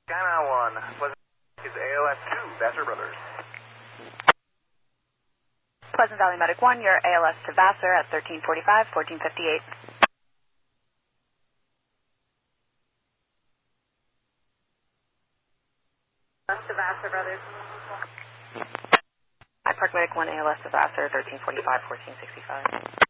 Skyline 1, Pleasant is ALS 2, Vassar Brothers. Pleasant Valley Medic 1, your ALS to Vassar at 1345, 1458. To Vassar Brothers. High Park Medic 1, ALS to Vassar, 1345, 1465.